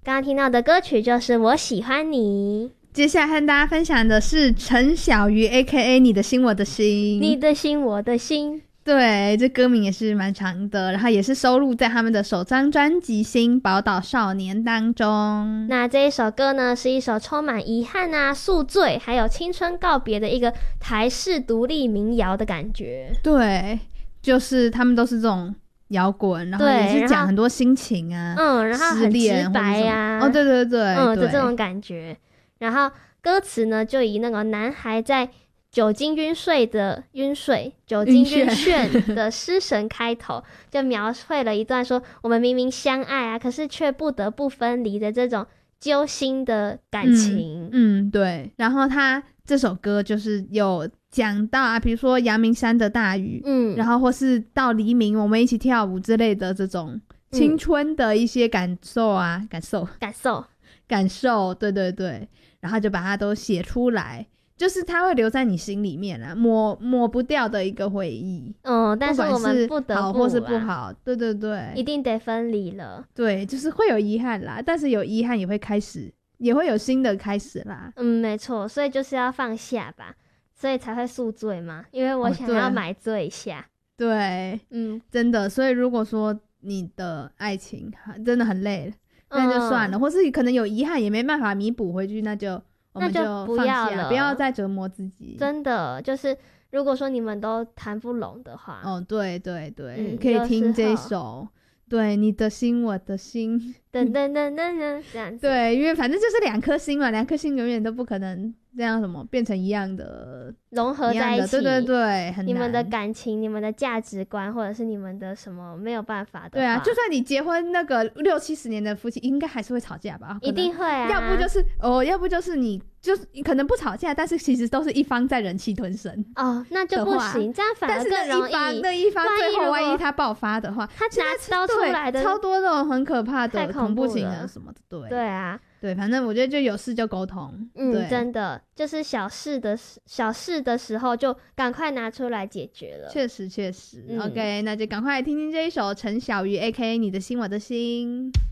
刚刚听到的歌曲就是《我喜欢你》。 接下来和大家分享的是陈小鱼 AKA 你的心我的心。 你的心我的心。 对，这歌名也是蛮长的，然后也是收录在他们的首张专辑《新宝岛少年》当中。 那这一首歌呢，是一首充满遗憾啊、宿醉还有青春告别的一个台式独立民谣的感觉。 对，就是他们都是这种摇滚，然后也是讲很多心情啊， 然后很直白啊， 对对对， 的这种感觉。然后歌词呢，就以那个男孩在酒精酒精晕眩的失神开头，就描绘了一段说我们明明相爱啊，可是却不得不分离的这种揪心的感情。 对。然后他这首歌就是有讲到啊，比如说阳明山的大雨，然后或是到黎明我们一起跳舞之类的这种青春的一些感受啊，感受，对对对。然后就把它都写出来，就是它会留在你心里面啦，抹不掉的一个回忆。 但是我们不得不好或是不好，对对对， 一定得分离了。 对，就是会有遗憾啦，但是有遗憾也会有新的开始啦。 没错，所以就是要放下吧，所以才会宿醉嘛，因为我想要买醉一下。 对，真的。所以如果说你的爱情真的很累了，那就算了，或是可能有遗憾也没办法弥补回去，我们就放下，不要再折磨自己。 真的，就是如果说你们都谈不拢的话， 对对对，可以听这一首，对，你的心我的心， 噔噔噔噔噔，这样子。 对，因为反正就是两颗心嘛，两颗心永远都不可能这样变成一样的， 融合在一起。 对对对，很难。 你们的感情、你们的价值观，或者是你们的什么没有办法的话， 对啊，就算你结婚那个60-70年的夫妻，应该还是会吵架吧？ 一定会啊。 要不就是你就是可能不吵架，但是其实都是一方在忍气吞声。 那就不行，这样反而更容易。 但是那一方最后万一他爆发的话， 他拿刀出来的， 超多那种很可怕的恐怖情人什么的。 对啊。 对，反正我觉得就有事就沟通。 真的就是小事的时候就赶快拿出来解决了。 确实。OK， 那就赶快来听听这一首陈小鱼 AKA 你的心我的心。